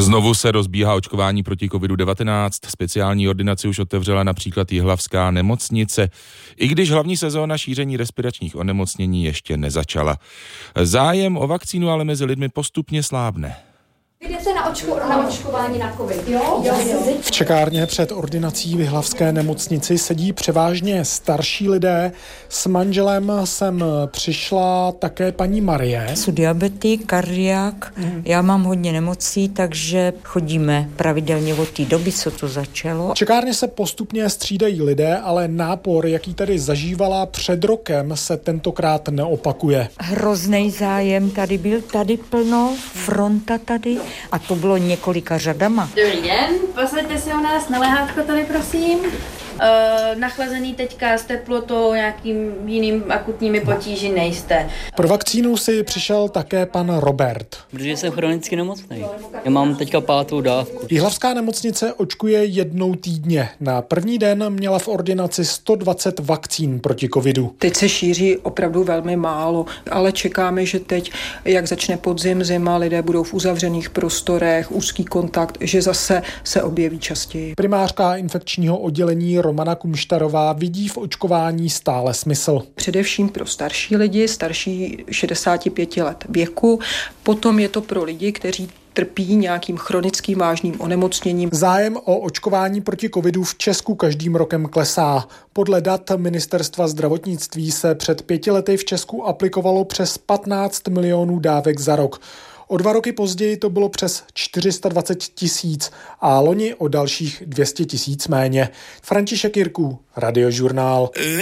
Znovu se rozbíhá očkování proti COVID-19. Speciální ordinaci už otevřela například Jihlavská nemocnice, i když hlavní sezóna šíření respiračních onemocnění ještě nezačala. Zájem o vakcínu ale mezi lidmi postupně slábne. Jdete na očkování na covid, jo? V čekárně před ordinací v Jihlavské nemocnici sedí převážně starší lidé. S manželem sem přišla také paní Marie. Jsem diabetik, kardiák, já mám hodně nemocí, takže chodíme pravidelně od té doby, co to začalo. V čekárně se postupně střídají lidé, ale nápor, jaký tady zažívala před rokem, se tentokrát neopakuje. Hrozný zájem tady byl, tady plno, fronta tady. A to bylo několika řadama. Dobrý den, posaďte si u nás na lehátko tady, prosím. Nachlazený teďka s teplotou, nějakým jiným akutními potíži nejste. Pro vakcínu si přišel také pan Robert. Protože jsem chronicky nemocný. Já mám teďka 5. dávku. Jihlavská nemocnice očkuje jednou týdně. Na první den měla v ordinaci 120 vakcín proti covidu. Teď se šíří opravdu velmi málo, ale čekáme, že teď, jak začne podzim, zima, lidé budou v uzavřených prostorech, úzký kontakt, že zase se objeví častěji. Primářka infekčního oddělení Romana Kumštarová vidí v očkování stále smysl. Především pro starší lidi, starší 65 let věku, potom je to pro lidi, kteří trpí nějakým chronickým vážným onemocněním. Zájem o očkování proti covidu v Česku každým rokem klesá. Podle dat Ministerstva zdravotnictví se před 5 lety v Česku aplikovalo přes 15 milionů dávek za rok. O 2 roky později to bylo přes 420 000 a loni o dalších 200 000 méně. František Jirků, Radiožurnál.